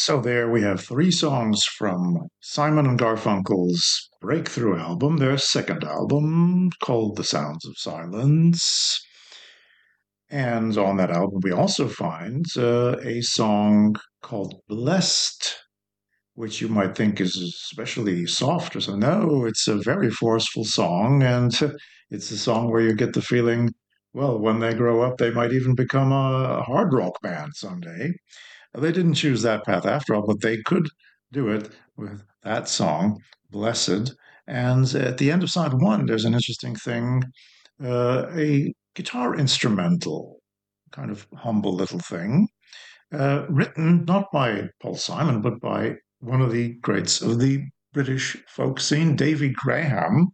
So there we have three songs from Simon and Garfunkel's breakthrough album, their second album called The Sounds of Silence. And on that album, we also find a song called Blessed, which you might think is especially soft or so. No, it's a very forceful song, and it's a song where you get the feeling, well, when they grow up, they might even become a hard rock band someday. They didn't choose that path after all, but they could do it with that song, Blessed. And at the end of side one, there's an interesting thing, a guitar instrumental, kind of humble little thing, written not by Paul Simon, but by one of the greats of the British folk scene, Davy Graham.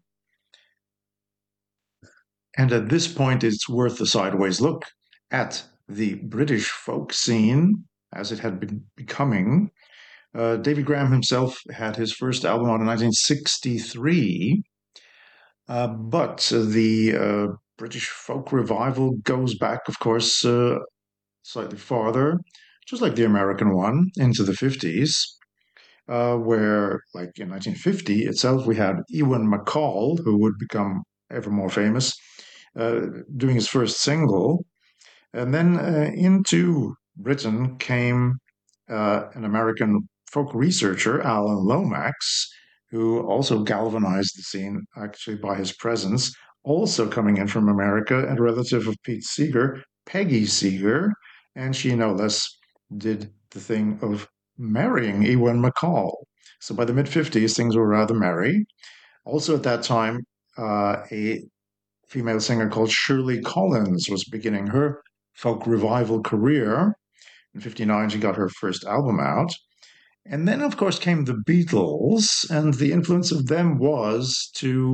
And at this point, it's worth a sideways look at the British folk scene as it had been becoming. Davy Graham himself had his first album out in 1963, but the British folk revival goes back, of course, slightly farther, just like the American one, into the 50s, where, like in 1950 itself, we had Ewan MacColl, who would become ever more famous, doing his first single. And then into Britain came an American folk researcher, Alan Lomax, who also galvanized the scene actually by his presence, also coming in from America, and a relative of Pete Seeger, Peggy Seeger, and she no less did the thing of marrying Ewan MacColl. So by the mid 50s, things were rather merry. Also at that time, a female singer called Shirley Collins was beginning her folk revival career. In 59, she got her first album out. And then, of course, came the Beatles, and the influence of them was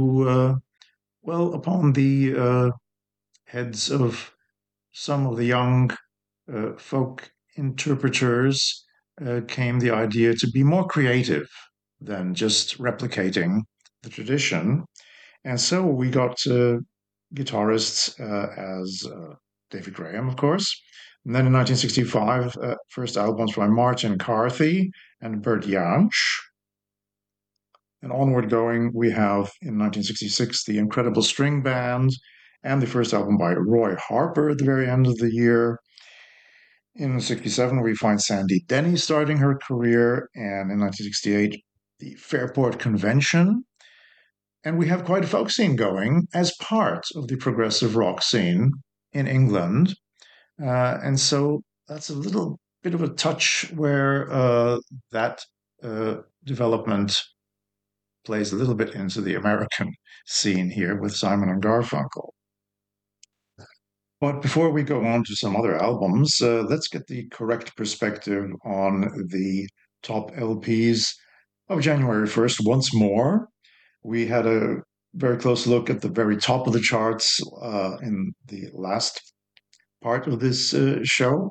upon the heads of some of the young folk interpreters came the idea to be more creative than just replicating the tradition. And so we got guitarists as David Graham, of course. And then in 1965, first albums by Martin Carthy and Bert Jansch. And onward going, we have in 1966 the Incredible String Band and the first album by Roy Harper at the very end of the year. In 67, we find Sandy Denny starting her career, and in 1968, the Fairport Convention. And we have quite a folk scene going as part of the progressive rock scene in England. And so that's a little bit of a touch where that development plays a little bit into the American scene here with Simon and Garfunkel. But before we go on to some other albums, let's get the correct perspective on the top LPs of January 1st once more. We had a very close look at the very top of the charts in the last part of this show.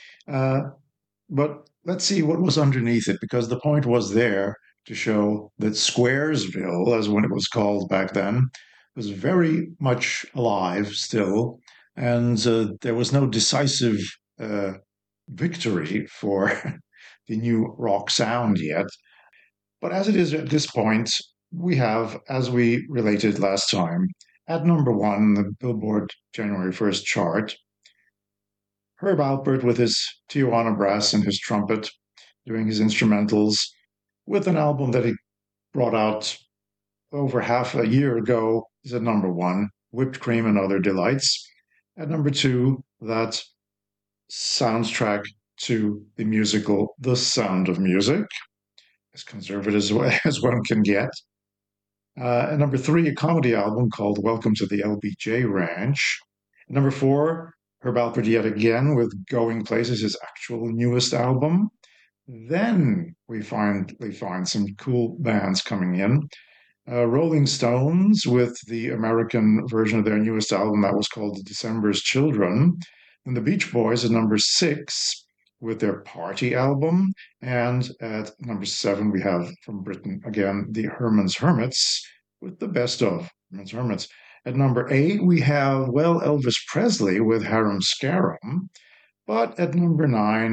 But let's see what was underneath it, because the point was there to show that Squaresville, as when it was called back then, was very much alive still, and there was no decisive victory for the new rock sound yet. But as it is at this point, we have, as we related last time, at number one, the Billboard January 1st chart, Herb Alpert with his Tijuana brass and his trumpet doing his instrumentals with an album that he brought out over half a year ago is at number one, Whipped Cream and Other Delights. At number two, that soundtrack to the musical The Sound of Music, as conservative as one can get. And number three, a comedy album called Welcome to the LBJ Ranch. And number four, Herb Alpert yet again with Going Places, his actual newest album. Then we find some cool bands coming in. Rolling Stones with the American version of their newest album that was called December's Children. And the Beach Boys at number six with their Party album. And at number seven, we have from Britain again, the Herman's Hermits with the best of Herman's Hermits. At number eight, we have, well, Elvis Presley with Harum Scarum. But at number nine,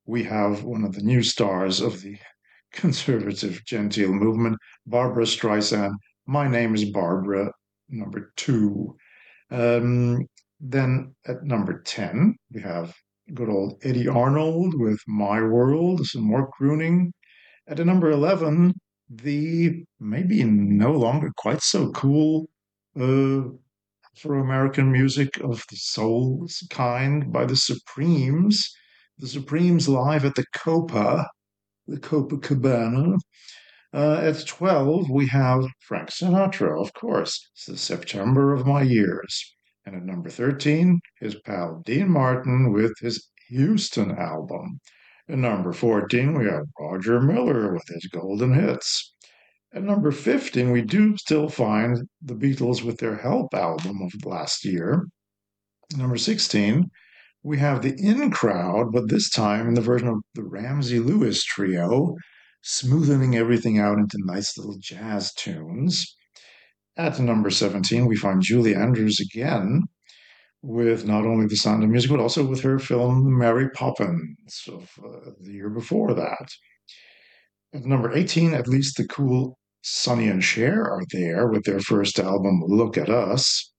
we have one of the new stars of the conservative genteel movement, Barbra Streisand. My Name is Barbara, number 2. Um, then at number 10, we have good old Eddie Arnold with My World, some more crooning. At a number 11, the maybe no longer quite so cool uh, for American music of the soul kind by the Supremes. The Supremes live at the Copacabana. At 12, we have Frank Sinatra, of course. It's the September of My Years. And at number 13, his pal Dean Martin with his Houston album. At number 14, we have Roger Miller with his Golden Hits. At number 15, we do still find the Beatles with their Help album of last year. Number 16, we have the In Crowd, but this time in the version of the Ramsey Lewis Trio, smoothing everything out into nice little jazz tunes. At number 17, we find Julie Andrews again with not only The Sound of Music, but also with her film Mary Poppins of the year before that. At number 18, at least the cool Sonny and Cher are there with their first album, Look at Us.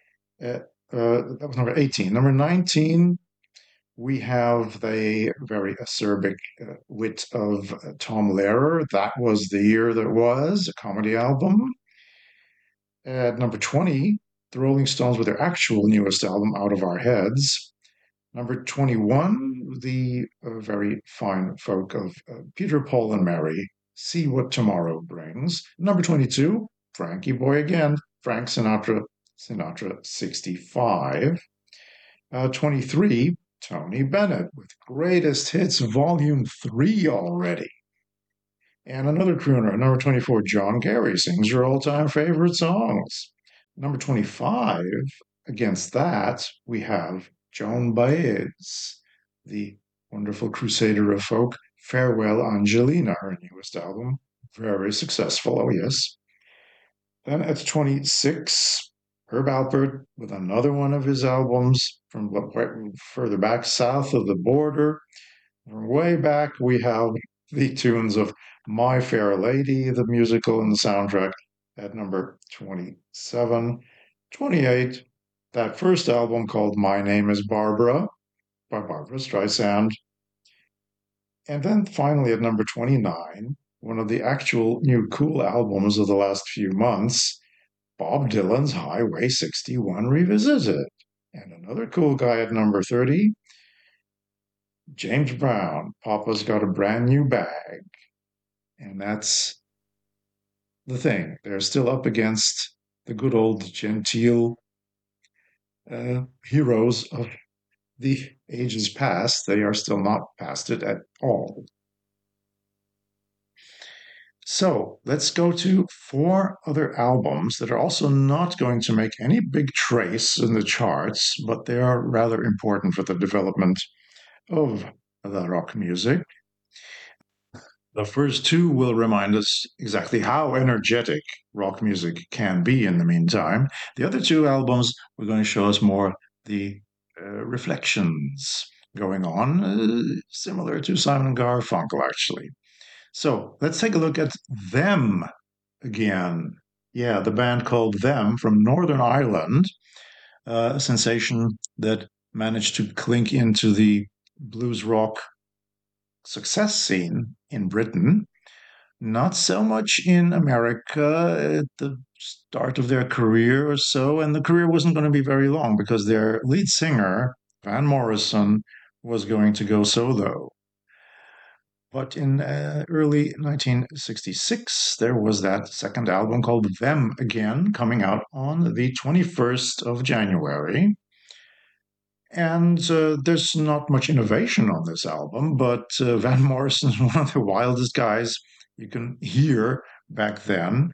That was number 18. Number 19, we have the very acerbic wit of Tom Lehrer. That was the year that was, a comedy album. At number 20, the Rolling Stones with their actual newest album, Out of Our Heads. Number 21, the very fine folk of Peter, Paul, and Mary, See What Tomorrow Brings. Number 22, Frankie Boy again, Frank Sinatra, Sinatra 65. 23, Tony Bennett with Greatest Hits Volume 3 already. And another crooner, number 24, John Kerry sings your all-time favorite songs. Number 25, against that, we have Joan Baez, the wonderful crusader of folk, Farewell Angelina, her newest album. Very successful, oh yes. Then at 26, Herb Alpert with another one of his albums from further back, south of the border. From way back, we have the tunes of My Fair Lady, the musical and the soundtrack, at number 27. 28, that first album called My Name is Barbara by Barbra Streisand. And then finally at number 29, one of the actual new cool albums of the last few months, Bob Dylan's Highway 61 Revisited. And another cool guy at number 30, James Brown, Papa's Got a Brand New Bag. And that's the thing. They're still up against the good old genteel heroes of the ages past. They are still not past it at all. So let's go to 4 other albums that are also not going to make any big trace in the charts, but they are rather important for the development of the rock music. The first 2 will remind us exactly how energetic rock music can be in the meantime. The other 2 albums are going to show us more the reflections going on, similar to Simon and Garfunkel, actually. So let's take a look at Them again. Yeah, the band called Them from Northern Ireland, a sensation that managed to clink into the blues rock success scene in Britain. Not so much in America at the start of their career or so, and the career wasn't going to be very long because their lead singer, Van Morrison, was going to go solo. But in early 1966, there was that second album called Them Again, coming out on the 21st of January. And there's not much innovation on this album, but Van Morrison is one of the wildest guys you can hear back then,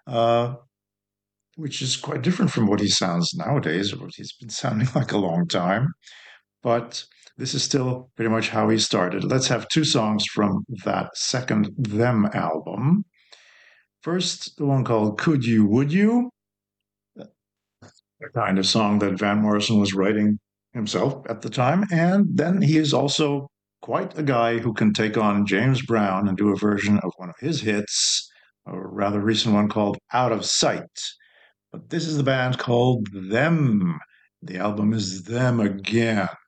which is quite different from what he sounds nowadays, or what he's been sounding like a long time. But this is still pretty much how he started. Let's have 2 songs from that second Them album. First, the one called Could You, Would You? The kind of song that Van Morrison was writing himself at the time. And then he is also quite a guy who can take on James Brown and do a version of one of his hits, a rather recent one called Out of Sight. But this is the band called Them. The album is Them Again.